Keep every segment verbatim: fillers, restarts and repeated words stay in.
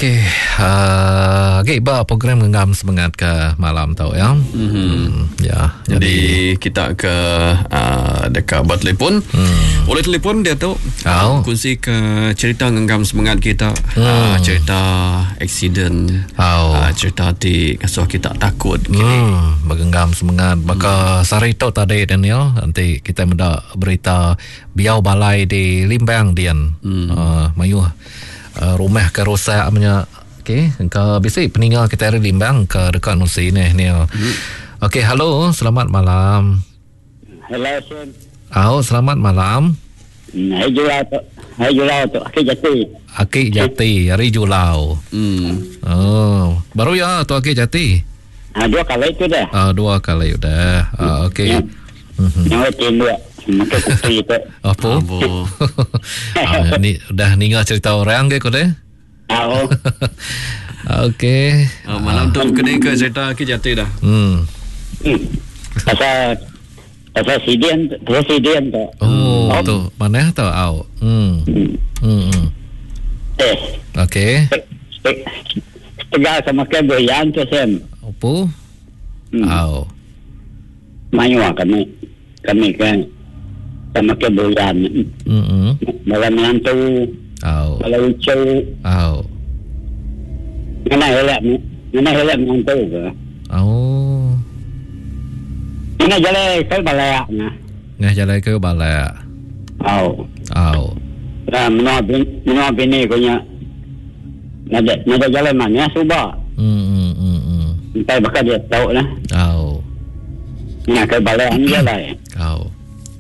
Okey, uh, okay, ba program Genggam Semangat ke malam tau ya. Mm-hmm. Hmm, ya. Jadi, jadi kita ke uh, dekat bar telefon. Hmm. Oleh telefon dia tu oh. kongsi ke cerita Genggam Semangat kita, hmm. uh, cerita aksiden, oh. uh, cerita di kasuh kita takut. Hmm, bergenggam semangat. Maka hmm. sari tu tadi Daniel, nanti kita mendak berita biau balai di Limbang Dian. Hmm. Uh, mayuh Uh, rumah ke rosak punya. Okey, ke bisik peninggal kita di Limbang ke dekat Nusi ni ni. Hmm. Okey, halo, selamat malam. Hello, Sun. Oh, selamat malam. Hai Julau tu. Hai Julau tu. Akik Jati. Akik Jati, hari Julau. Hmm. Oh, baru ya tu Akik Jati. Ah, dua kali itu dah. Ah, dua kali dah. Ah, okey. Ya. Mm-hmm. Yang timbul. Maka kupi itu. Apa? Ah, ni dah ningal cerita orang ke kau deh? Oh. Okey. Oh, malam tu kena ke cerita Akik Jati dah. Hmm. Hmm. Pasal pasal sidian, pasal sidian tu. Oh, oh. Tu mana tu? Au. Hmm. Hmm. hmm. Eh. Okey. Tegal sama ke goyang tu Sam. Apa? Hmm. Au. Mayu kami. Kami kan sama ke bulan. Hmm. Malam nantu. Au. Kalau ucu. Au. Mana helak ni? Mana helak nantu ke? Oh. Mana jalan ke balak na? Ngah jalan ke balak. Au. Au. Nah, menua bin, menua bini ko nya. Nada nada jalan mana suba. Hmm hmm hmm. Entai bakal dia tahu lah. Au. Nah, ke balak ni jalan. Au.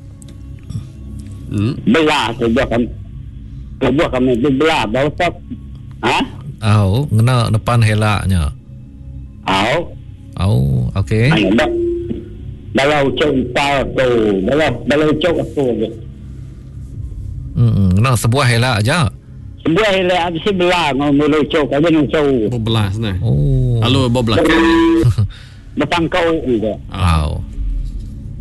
Hmm. Belah tu buat kami. Buat kami belah baru tak. Ha? Au, ngena depan helaknya. Au. Au, okey. Ai dak. Balau cok pa tu. Balau balau cok apa je. Hmm, ngena sebuah helak aja. Sebuah helak habis belah mulu cok ada nu cok. Bebelah sana. Oh. Halo bebelah. Depan kau juga. Au.